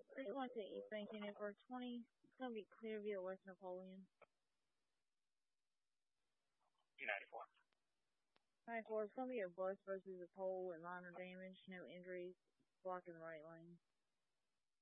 3-1 to East Bank Unit for 20. It's going to be Clearview, West Napoleon. U94. 94, it's going to be a bus versus a pole with minor damage, no injuries, blocking the right lane.